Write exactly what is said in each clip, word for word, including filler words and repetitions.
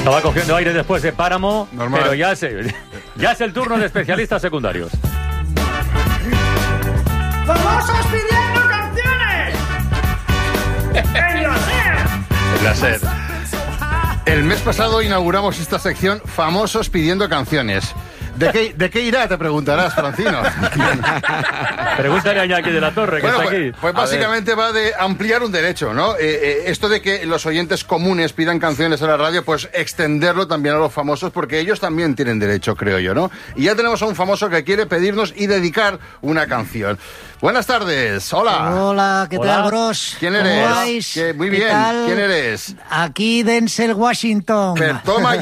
Estaba cogiendo aire después de Páramo, Normal. pero ya es, ya es el turno de especialistas secundarios. ¡Famosos pidiendo canciones! ¡En la SER! En la SER. El mes pasado inauguramos esta sección Famosos pidiendo canciones. ¿De qué, ¿De qué irá? Te preguntarás, Francino. Pregúntale a Iñaki de la Torre, que Bueno, está pues, aquí. pues básicamente va de ampliar un derecho, ¿no? Eh, eh, esto de que los oyentes comunes pidan canciones a la radio, pues extenderlo también a los famosos, porque ellos también tienen derecho, creo yo, ¿no? Y ya tenemos a un famoso que quiere pedirnos y dedicar una canción. Buenas tardes, hola. Hola, ¿qué Hola. tal, bros? ¿Quién ¿Cómo eres? vais? ¿Qué- muy ¿Qué bien. tal? ¿Quién eres? Aquí Denzel Washington. Pero toma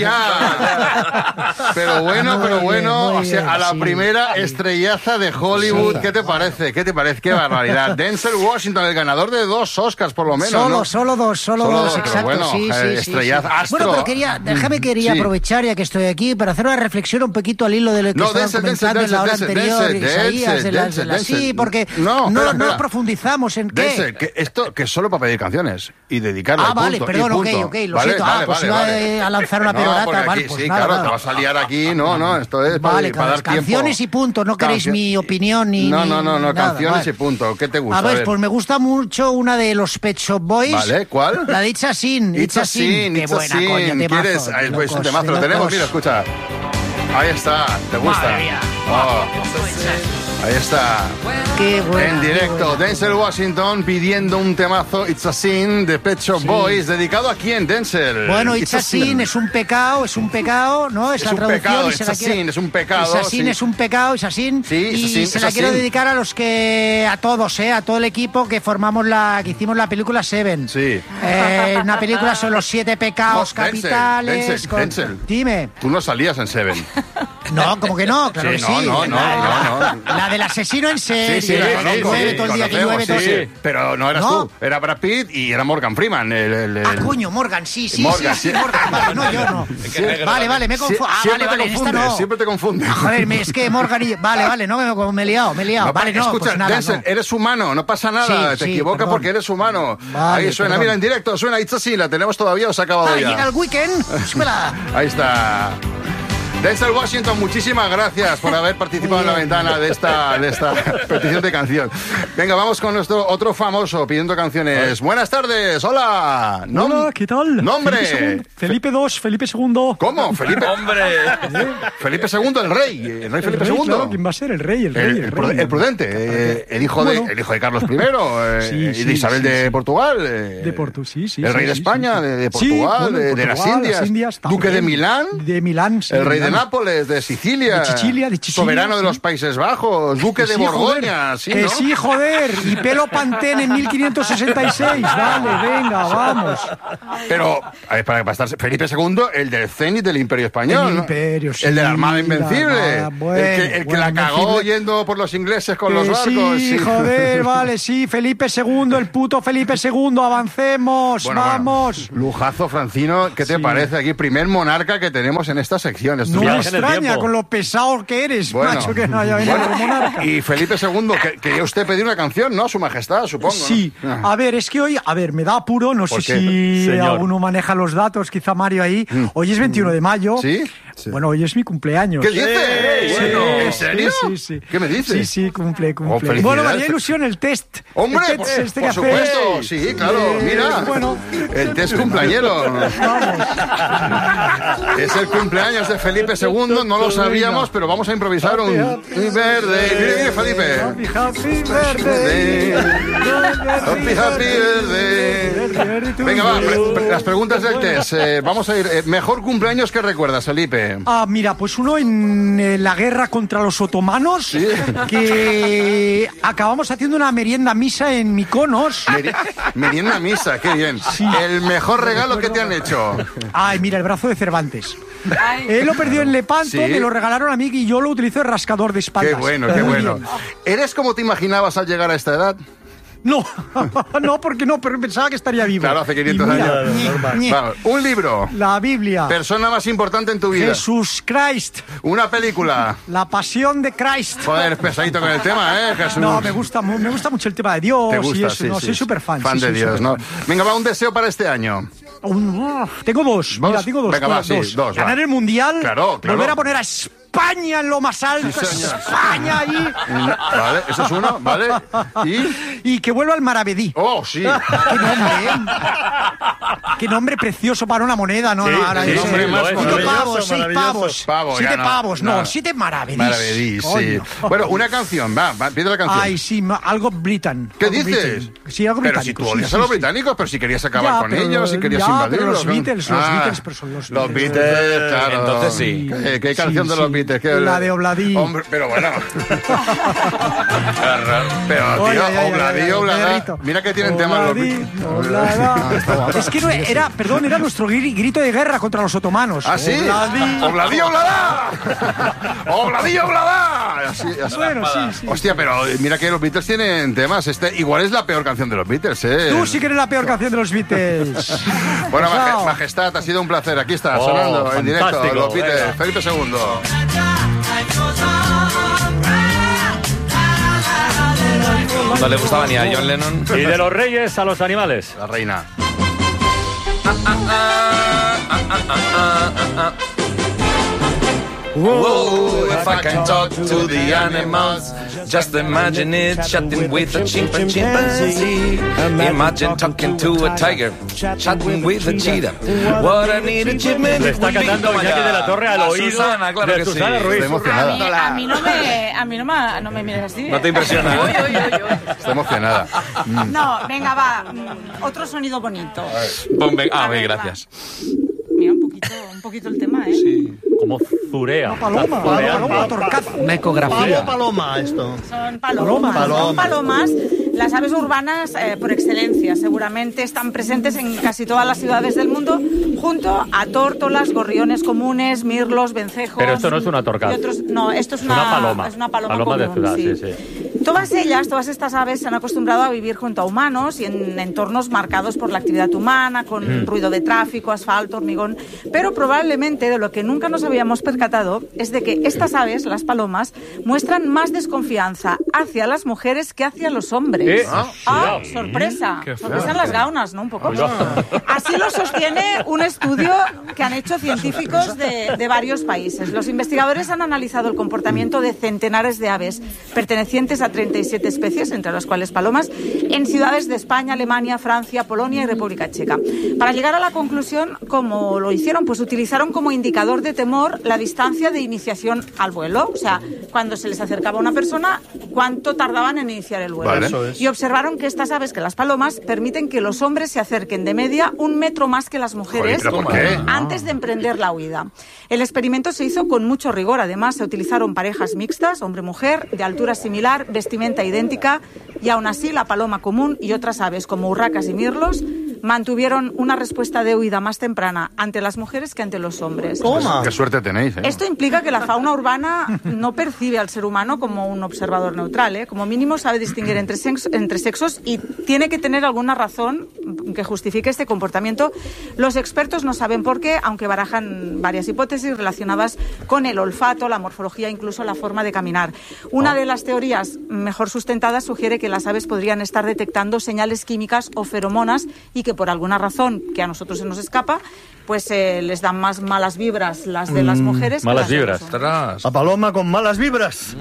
ya. Pero bueno, Muy pero bien, bueno, muy o sea, bien, a la sí. primera Sí. estrellaza de Hollywood, Sí. ¿qué te parece? ¿Qué te parece? Qué barbaridad. Denzel Washington, el ganador de dos Oscars por lo menos, Solo, ¿no? solo dos, solo, Solo dos, dos, pero exacto. bueno, sí, eh, sí, sí, estrellaza, sí. astro. Bueno, pero quería, déjame quería Sí. aprovechar ya que estoy aquí para hacer una reflexión un poquito al hilo de lo que No, estaban Denzel, comentando Denzel, en la hora Denzel, anterior, Denzel, Isaías, de las, Denzel, de las- sí, Denzel. porque No, no, espera, no espera. profundizamos en qué. Denzel, que esto que es solo para pedir canciones y dedicarle. Ah, vale, punto, perdón, y ok, punto. ok, lo Vale, siento. vale, Ah, pues vale, iba vale. a lanzar una No, perorata, porque vale, aquí, pues sí, nada, claro, nada. te vas a liar aquí, no, no, esto es para, Vale, para dar tiempo. canciones y punto, no queréis Cancio- mi opinión ni No, ni no, no, no, nada, canciones vale. y punto. ¿Qué te gusta? A ver, A ver. pues me gusta mucho una de los Pet Shop Boys. Vale, ¿cuál? La de It's a Sin. It's a sin, Qué it's a buena, sin. coño, temazo, ¿Quieres? de Ay, pues un locos, temazo, de lo tenemos, locos. mira, escucha. Ahí está, ¿te gusta? Madre mía. Oh, ahí está. Qué buena, En qué directo, buena. Denzel Washington pidiendo un temazo It's a Sin de Pet Shop Sí. Boys. ¿Dedicado a quién, Denzel? Bueno, It's a Sin es un pecado, es un pecado, ¿no? Es, Es la un traducción pecado, y se it's la a quiero- sin, es un pecado, It's a Sin sí. es un pecado, It's a Sin. Sí, it's a y sin, se it's la a quiero sin. dedicar a los que, a todos, ¿eh? A todo el equipo que formamos la, que hicimos la película Seven. Sí. Eh, una película sobre los siete pecados No, Denzel, capitales. Denzel, con- Denzel. Dime. Tú no salías en Seven. No, como que no, claro Sí, que no, sí. no, no, la, no, la- no. la del asesino en serie, Sí, sí, la la que conozco, llueve sí, todo el día, que conocemos, llueve todo sí, el sí. Pero no eras ¿No? tú, era Brad Pitt y era Morgan Freeman. El, el- el- Ah, coño, Morgan, sí, sí, Morgan, sí, sí, sí. Morgan, vale, no, yo no. Vale, vale, me Sie- confundo. Ah, siempre vale, vale, te en esta confundes, no. siempre te confundes. Joder, me- es que Morgan y... Vale, vale, no, me, me he liado, me he liado. No, vale, no, escucha, pues nada, Denzel, no. eres humano, no pasa nada, Sí, te sí, equivocas perdón. porque eres humano. Vale, Ahí suena, perdón. mira, en directo, suena It's a Sin, la tenemos todavía o se ha acabado Ah, ya. llega el weekend. Espera. Ahí está. Denzel Washington, muchísimas gracias por haber participado en la ventana de esta, de esta petición de canción. Venga, vamos con nuestro otro famoso pidiendo canciones. Buenas tardes, hola. Nom- Hola, ¿qué tal? Nombre. Felipe segundo, Felipe dos, Felipe segundo. ¿Cómo? Felipe. ¡Hombre! Felipe segundo, el rey. El rey El Felipe rey, segundo. claro, ¿quién va a ser? El rey, el rey, El, el, el rey. prud- el prudente, eh, el, hijo de, Bueno. el hijo de Carlos primero eh, Sí, y de sí, Isabel sí, de sí. Portugal. eh, De Portu, sí, sí. El sí, rey de sí, España, sí, sí. de, de Sí, Portugal, bueno, de, de las Portugal, Indias. las Indias Duque de también. Milán. De Milán, sí, El rey de Milán. Nápoles, de Sicilia. De Sicilia, de Sicilia, Soberano de sí. los Países Bajos. Duque de Sí, Borgoña. joder, Sí, que ¿no? sí, joder. Y pelo Pantene en mil quinientos sesenta y seis. Vale, venga, vamos. Pero, a ver, para, para estar Felipe segundo, el del Zenit del Imperio Español. El ¿no? Imperio, sí, El de la Armada la Invencible. Armada, bueno, el que, el que bueno, la cagó Invencible. yendo por los ingleses con Que los barcos. sí, joder, vale, sí. Felipe segundo, el puto Felipe segundo. Avancemos, Bueno, vamos. bueno, lujazo, Francino. ¿Qué te Sí. parece aquí? Primer monarca que tenemos en esta sección. Esto No es- me Viaje en el extraña tiempo. con lo pesado que eres, Bueno. macho, que no haya venido Bueno, como monarca. Y Felipe segundo, que quería usted pedir una canción, ¿no? A su majestad, supongo. ¿no? Sí, Ah. a ver, es que hoy, a ver, me da apuro, no sé ¿Por qué? si Señor. alguno maneja los datos, quizá Mario ahí. Hoy es veintiuno de mayo. ¿Sí? Bueno, hoy es mi cumpleaños. ¿Qué dices? Sí, Bueno, ¿en sí, serio? Sí, sí. ¿Qué me dices? Sí, sí, cumple, cumple. felicidades. bueno, me haría ilusión el test. Hombre, el por, test este por que supuesto, hacéis. sí, claro, Eh, mira. Bueno, El test cumpleañero. Es el cumpleaños de Felipe segundo, no lo sabíamos, pero vamos a improvisar un Happy, verde. Mire, mire, Felipe. happy, happy birthday. Happy, happy birthday. Venga, va, pre- pre- las preguntas del test. Eh, vamos a ir. eh, mejor cumpleaños que recuerdas, Felipe. Ah, mira, pues uno en eh, la guerra contra los otomanos, que acabamos haciendo una merienda misa en Mykonos. Meri- Merienda misa, qué bien. El mejor regalo que te han hecho. Ay, mira, el brazo de Cervantes. Él lo perdió en Lepanto, Sí. me lo regalaron a mí y yo lo utilizo de rascador de espaldas. Qué bueno, qué Muy bueno. bien. ¿Eres como te imaginabas al llegar a esta edad? No, no, porque no, pero pensaba que estaría vivo. Claro, hace quinientos Y mira, años. ñe, Normal. ñe. Vamos, un libro. La Biblia. Persona más importante en tu vida. Jesús Christ. Una película. La pasión de Christ. Joder, pesadito con el tema, ¿eh, Jesús? No, me gusta, mu- me gusta mucho el tema de Dios. Te gusta, y eso, sí, no, sí. soy súper fan. Fan sí, de soy Dios, ¿no? superfan. Venga, va, un deseo para este año. Un- tengo dos. ¿Vos? Mira, tengo dos. Venga, va, dos. sí, dos, Ganar va. el Mundial. Claro, claro. Volver a poner a España en lo más alto. Sí, señor. España ahí. Vale, eso es uno, ¿vale? Y... Y que vuelva al Maravedí. ¡Oh, sí! ¡Qué nombre, eh! ¡Qué nombre precioso para una moneda! No, Sí, no, ahora sí, ese- hombre, más cinco maravilloso, pavos, seis pavos. Pavos, siete ya no, pavos, no, no. siete maravedís. Maravedís, sí. Coño. Bueno, una canción, va, va, pide la canción. Ay, sí, ma- algo Britain. ¿Qué algo dices? Britain. Sí, algo Pero británico. si tú odias sí, a los sí, sí. británicos, pero si querías acabar Ya, con pero- ellos, si querías ya, invadirlos. pero los ¿no? Beatles, los Ah, Beatles, pero son los Los Beatles. Beatles, claro. Entonces sí. ¿Qué, qué Sí, canción de sí. los Beatles? ¿Qué- La de Obladí. Hombre, pero bueno. Pero, Ay, tío, ay, ay, Obladí, ay, ay, Obladá. perrito. Mira que tienen temas los Obladí, Beatles. Obladá. Es que no era, perdón, era nuestro gri- grito de guerra contra los otomanos. ¿Ah, sí? Obladí. ¡Obladí, Obladá! ¡Obladí, Obladá! Así, así. Bueno, sí, sí. Hostia, pero mira que los Beatles tienen temas. Este igual es la peor canción de los Beatles, ¿eh? Tú sí que eres la peor canción de los Beatles. Bueno, maje- Pesado. Majestad, ha sido un placer. Aquí está, Oh, sonando en directo fantástico, los Beatles. venga. Felipe segundo. No le gustaba ni a John Lennon. Y de los reyes a los animales. La reina. Whoa, if I can talk to the animals, just imagine it chatting with a chimp- chimpanzee. Imagine talking to a tiger, chatting with a cheetah. What an achievement Le it está would be. cantando Iñaki de la Torre al A oído Susana, claro de que Susana sí. Ruiz. Estoy A mí, emocionada. a mí no me, a mí no me, no me mires así. No te ¿eh? impresiona, Uy, ¿eh? uy, uy, uy. Estoy emocionada. No, venga, va. mm, Otro sonido bonito. Ponme- Ah, A bien, ver, va. gracias. Mira, un poquito, un poquito el tema, ¿eh? Sí. Como zurea. Paloma, Está zureando. paloma, torcazo. Una ecografía. paloma esto. Son palomas. Palomas. Son palomas, las aves urbanas eh, por excelencia. Seguramente están presentes en casi todas las ciudades del mundo, junto a tórtolas, gorriones comunes, mirlos, vencejos. Pero esto no es una torcaz. y otros- no, esto es Es una, una paloma. Es una paloma, Paloma de común, ciudad, sí. sí, sí. Todas ellas, todas estas aves se han acostumbrado a vivir junto a humanos y en entornos marcados por la actividad humana, con Mm. ruido de tráfico, asfalto, hormigón. Pero probablemente de lo que nunca nos habíamos percatado es de que estas aves, las palomas, muestran más desconfianza hacia las mujeres que hacia los hombres. Eh, Ah, ah, sorpresa. Qué Sorpresa en fuerte. las gaunas, ¿no? Un poco. Oiga. Así lo sostiene un estudio que han hecho científicos de, de varios países. Los investigadores han analizado el comportamiento de centenares de aves pertenecientes a treinta y siete especies, entre las cuales palomas, en ciudades de España, Alemania, Francia, Polonia y República Checa. Para llegar a la conclusión, ¿cómo lo hicieron? Pues utilizaron como indicador de temor la distancia de iniciación al vuelo. O sea, cuando se les acercaba una persona, cuánto tardaban en iniciar el vuelo. Vale. Eso es. Y observaron que estas aves, que las palomas, permiten que los hombres se acerquen de media un metro más que las mujeres. Joder, ¿pero por qué? Antes de emprender la huida. El experimento se hizo con mucho rigor. Además, se utilizaron parejas mixtas, hombre-mujer, de altura similar, vestimenta idéntica, y aún así la paloma común y otras aves como urracas y mirlos mantuvieron una respuesta de huida más temprana ante las mujeres que ante los hombres. Toma. Qué suerte tenéis, ¿eh? Esto implica que la fauna urbana no percibe al ser humano como un observador neutral, ¿eh? Como mínimo sabe distinguir entre, sex- entre sexos y tiene que tener alguna razón que justifique este comportamiento. Los expertos no saben por qué, aunque barajan varias hipótesis relacionadas con el olfato, la morfología, incluso la forma de caminar. Una de las teorías mejor sustentadas sugiere que las aves podrían estar detectando señales químicas o feromonas y que por alguna razón que a nosotros se nos escapa, pues eh, les dan más malas vibras las de las mujeres. que malas las de los vibras. hombres. Ostras. La paloma con malas vibras.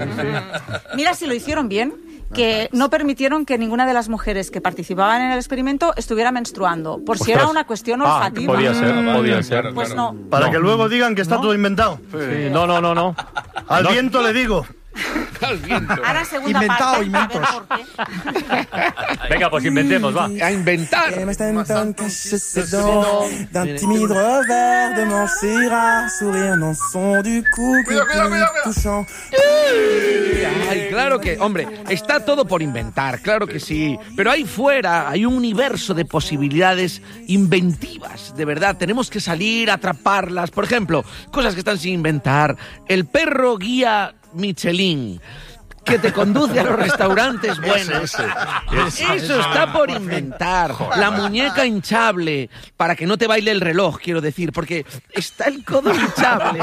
Mira si lo hicieron bien, que no permitieron que ninguna de las mujeres que participaban en el experimento estuviera menstruando, por si era Ostras. una cuestión Ah, olfativa. podía ser, Mm. podía ser. Pues no. Para No. que luego digan que está todo inventado. Sí, no, no, no, no. Al viento le digo. Ahora segunda Inventado, parte, inventos. a ver por qué. Venga, pues inventemos, va. A inventar. D'un timide revers de Montserrat, sourire non son du coup, Cuidado, cuidado, cuidado, cuidado. touchant. Ay, claro que, hombre, está todo por inventar, claro que sí. Pero ahí fuera hay un universo de posibilidades inventivas, de verdad. Tenemos que salir a atraparlas. Por ejemplo, cosas que están sin inventar. El perro guía Michelin. que te conduce a los restaurantes buenos. Ese, ese. Eso está por inventar. La muñeca hinchable, para que no te baile el reloj, quiero decir, porque está el codo hinchable.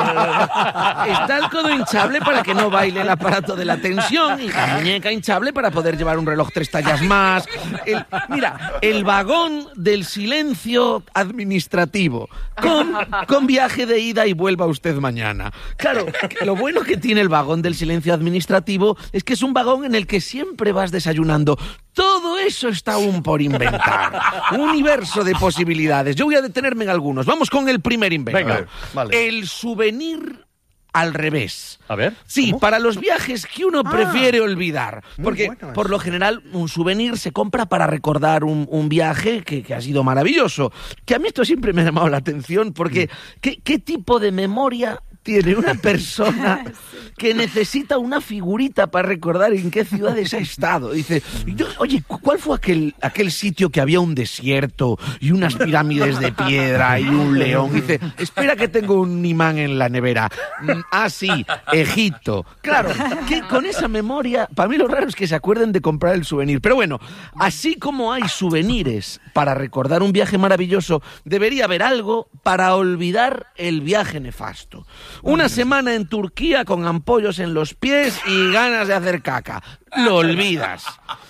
Está el codo hinchable para que no baile el aparato de la tensión y la muñeca hinchable para poder llevar un reloj tres tallas más. El, mira, el vagón del silencio administrativo, con, con viaje de ida y vuelva usted mañana. Claro, lo bueno que tiene el vagón del silencio administrativo es que es un vagón en el que siempre vas desayunando. Todo eso está aún por inventar. Un universo de posibilidades. Yo voy a detenerme en algunos. Vamos con el primer invento. Venga, vale. El souvenir al revés. A ver. Sí, ¿cómo? para los viajes que uno Ah, prefiere olvidar. Porque, bueno eso. por lo general, un souvenir se compra para recordar un, un viaje que, que ha sido maravilloso. Que a mí esto siempre me ha llamado la atención, porque ¿qué, qué tipo de memoria tiene una persona que necesita una figurita para recordar en qué ciudades ha estado? Dice, yo, oye, ¿cuál fue aquel, aquel sitio que había un desierto y unas pirámides de piedra y un león? Dice, espera que tengo un imán en la nevera. Mm, Ah, sí, Egipto. Claro, que con esa memoria, para mí lo raro es que se acuerden de comprar el souvenir. Pero bueno, así como hay souvenirs para recordar un viaje maravilloso, debería haber algo para olvidar el viaje nefasto. Una semana en Turquía con ampollos en los pies y ganas de hacer caca. Lo olvidas.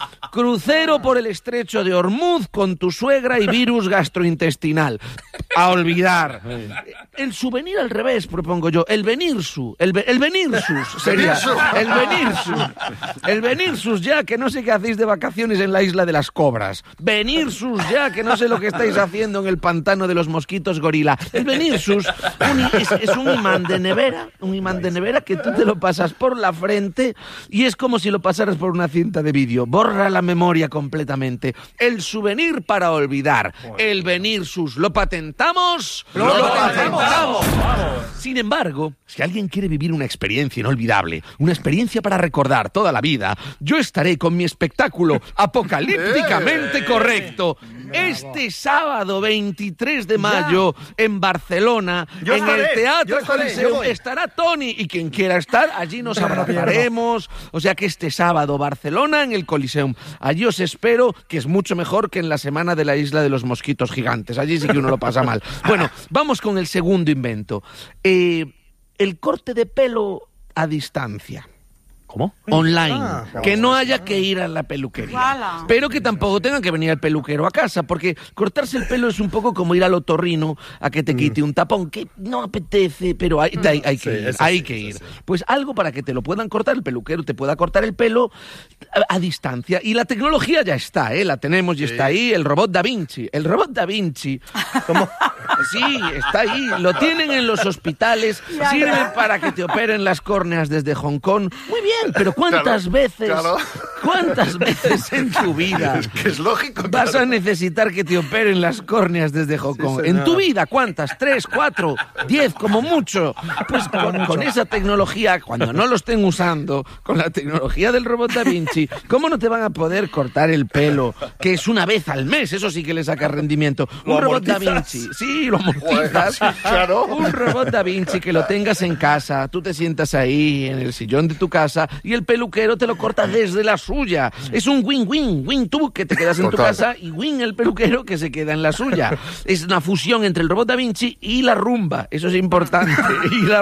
Crucero por el estrecho de Hormuz con tu suegra y virus gastrointestinal. A olvidar. El souvenir al revés, propongo yo. El venirsu. El, ve- el venirsus sería. El venirsus. El venirsus ya, que no sé qué hacéis de vacaciones en la isla de las cobras. Venirsus ya, que no sé lo que estáis haciendo en el pantano de los mosquitos gorila. El venirsus un i- es, es un imán de nevera. Un imán de nevera que tú te lo pasas por la frente y es como si lo pasaras por una cinta de vídeo. Borra la memoria completamente. El souvenir para olvidar. El venirsus. ¿Lo patentamos? ¡Lo, patentamos! Sin embargo, si alguien quiere vivir una experiencia inolvidable, una experiencia para recordar toda la vida, yo estaré con mi espectáculo apocalípticamente correcto este sábado veintitrés de mayo en Barcelona, Yo en estaré, el Teatro yo estaré, Coliseo. yo voy. Estará Tony y quien quiera estar, allí nos abrazaremos. O sea que este sábado Barcelona en el Coliseum. Allí os espero, que es mucho mejor que en la semana de la isla de los mosquitos gigantes. Allí sí que uno lo pasa mal. Bueno, vamos con el segundo invento. Eh, el corte de pelo a distancia. ¿Cómo? Online. Ah, Que no haya que ir a la peluquería. Guala. Pero que tampoco tenga que venir el peluquero a casa, porque cortarse el pelo es un poco como ir al otorrino a que te quite un tapón, que no apetece, pero hay, hay, hay que Sí, ir. eso Hay sí, que eso ir. sí. Pues algo para que te lo puedan cortar, el peluquero te pueda cortar el pelo a, a distancia. Y la tecnología ya está, ¿eh? La tenemos y está ahí, el robot Da Vinci. El robot Da Vinci. ¿Cómo? Sí, está ahí. Lo tienen en los hospitales. Sirve para que te operen las córneas desde Hong Kong. Muy bien, pero ¿cuántas Claro, veces, claro. cuántas veces en tu vida Es que es lógico. vas claro. a necesitar que te operen las córneas desde Hong Kong? En señor. tu vida, ¿cuántas? ¿Tres, cuatro, diez, como mucho? Pues con, con esa tecnología, cuando no lo estén usando, con la tecnología del robot Da Vinci, ¿cómo no te van a poder cortar el pelo? Que es una vez al mes, eso sí que le saca rendimiento. Lo Un robot Da amortizas. Vinci, sí, lo amortizas. Claro. Un robot Da Vinci que lo tengas en casa, tú te sientas ahí en el sillón de tu casa y el peluquero te lo corta desde la suya. Es un win-win, win tú que te quedas en tu Total. casa y win el peluquero que se queda en la suya. Es una fusión entre el robot Da Vinci y la rumba, eso es importante. Y la